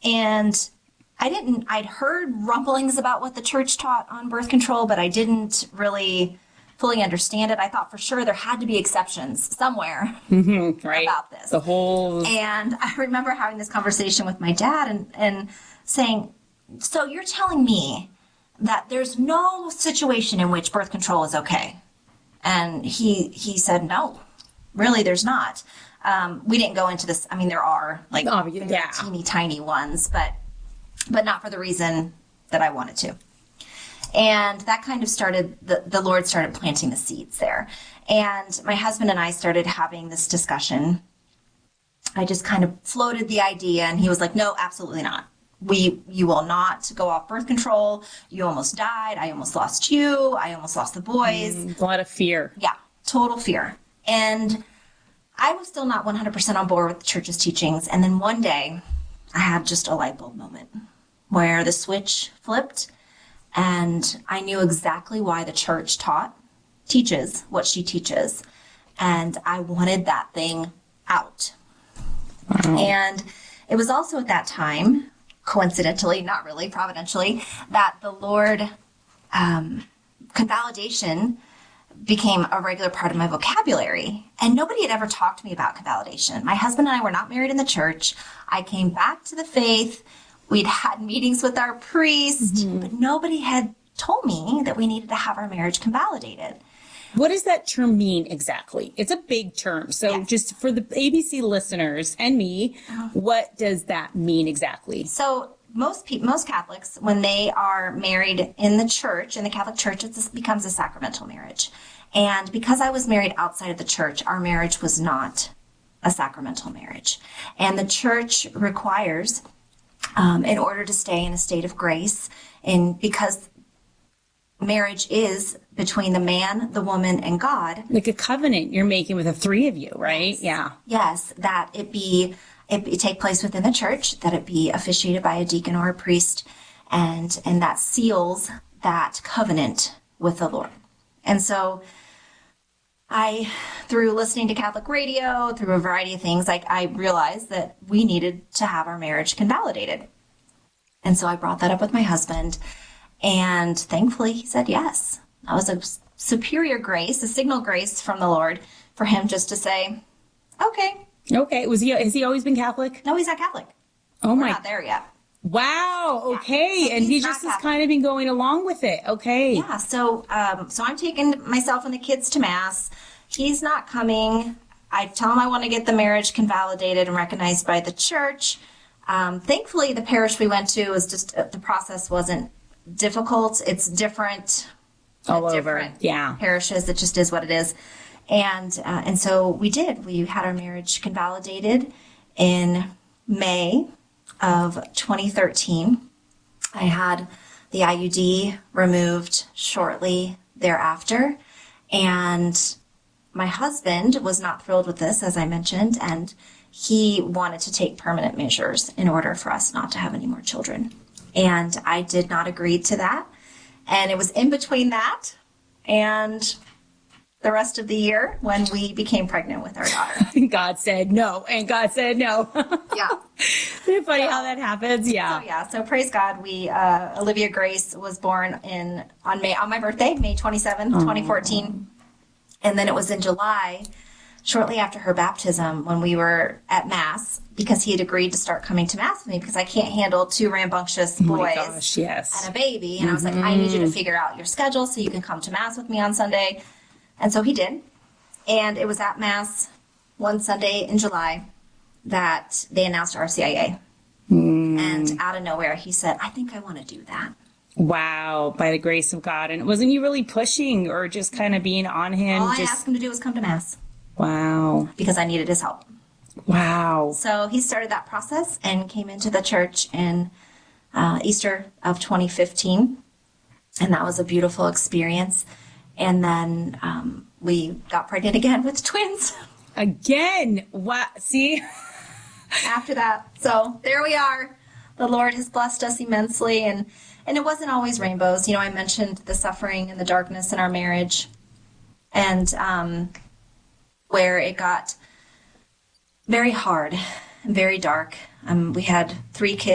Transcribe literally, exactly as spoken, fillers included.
And I didn't, I'd heard rumblings about what the church taught on birth control, but I didn't really fully understand it. I thought for sure there had to be exceptions somewhere mm-hmm, right. about this. The whole... And I remember having this conversation with my dad and, and saying, so you're telling me that there's no situation in which birth control is okay? And he he said, no, really, there's not. Um, we didn't go into this. I mean, there are like oh, yeah. teeny tiny ones, but but not for the reason that I wanted to. And that kind of started, the, the Lord started planting the seeds there. And my husband and I started having this discussion. I just kind of floated the idea, and he was like, no, absolutely not. We, you will not go off birth control. You almost died. I almost lost you. I almost lost the boys. Mm, a lot of fear. Yeah, total fear. And I was still not one hundred percent on board with the church's teachings. And then one day I had just a light bulb moment where the switch flipped. And I knew exactly why the church taught, teaches what she teaches. And I wanted that thing out. Wow. And it was also at that time, coincidentally, not really, providentially, that the Lord, um, convalidation became a regular part of my vocabulary. And nobody had ever talked to me about convalidation. My husband and I were not married in the church. I came back to the faith. We'd had meetings with our priest, mm-hmm. but nobody had told me that we needed to have our marriage convalidated. What does that term mean exactly? It's a big term. So yes. Just for the A B C listeners and me, uh-huh. what does that mean exactly? So most people, most Catholics, when they are married in the church, in the Catholic Church, it becomes a sacramental marriage. And because I was married outside of the church, our marriage was not a sacramental marriage. And the church requires, Um, in order to stay in a state of grace, and because marriage is between the man, the woman, and God. Like a covenant you're making with the three of you, right? Yes. Yeah. Yes, that it be, it, it take place within the church, that it be officiated by a deacon or a priest, and, and that seals that covenant with the Lord. And so I, through listening to Catholic radio, through a variety of things, like I realized that we needed to have our marriage convalidated. And so I brought that up with my husband, and thankfully he said yes. That was a superior grace, a signal grace from the Lord for him just to say, okay. Okay. Was he, has he always been Catholic? No, he's not Catholic. Oh We're my. not there yet. Wow. Okay. Yeah. So and he just has kind of been going along with it. Okay. Yeah. So, um, so I'm taking myself and the kids to Mass. He's not coming. I tell him I want to get the marriage convalidated and recognized by the church. Um, thankfully, the parish we went to was just, uh, the process wasn't difficult. It's different. All different over. Yeah. Parishes. It just is what it is. And, uh, and so we did. We had our marriage convalidated in May of twenty thirteen. I had the I U D removed shortly thereafter, and my husband was not thrilled with this, as I mentioned, and he wanted to take permanent measures in order for us not to have any more children. And I did not agree to that. And it was in between that and the rest of the year when we became pregnant with our daughter. God said no, and God said no. Yeah. Isn't it funny so, how that happens? Yeah. So yeah, so praise God. We, uh, Olivia Grace was born in, on May, on my birthday, May twenty-seventh, twenty fourteen. And then it was in July, shortly after her baptism, when we were at Mass, because he had agreed to start coming to Mass with me because I can't handle two rambunctious boys oh my gosh, yes. and a baby. And mm-hmm. I was like, I need you to figure out your schedule so you can come to Mass with me on Sunday. And so he did. And it was at Mass one Sunday in July that they announced R C I A. Mm. And out of nowhere, he said, I think I want to do that. Wow, by the grace of God. And wasn't you really pushing or just kind of being on him? All just... I asked him to do was come to Mass. Wow. Because I needed his help. Wow. So he started that process and came into the church in uh, Easter of twenty fifteen. And that was a beautiful experience. And then um, we got pregnant again with twins. Again? What? See? After that. So there we are. The Lord has blessed us immensely. And, and it wasn't always rainbows. You know, I mentioned the suffering and the darkness in our marriage. And um, where it got very hard and very dark. Um, we had three kids.